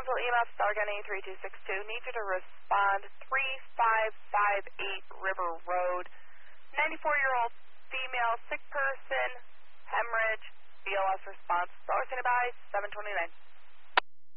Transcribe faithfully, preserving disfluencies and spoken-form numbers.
schedule E M S, Dollar County three two six two. Need you to respond three five five eight River Road. ninety-four-year-old female, sick person, hemorrhage, B L S response. Dollar County by seven twenty-nine.